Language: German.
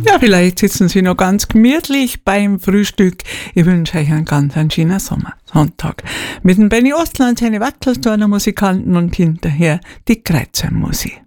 Ja, vielleicht sitzen Sie noch ganz gemütlich beim Frühstück. Ich wünsche euch einen ganz schönen Sommersonntag. Mit dem Benny Ostler und seine Wackeltorner Musikanten und hinterher die Kreuzermusik.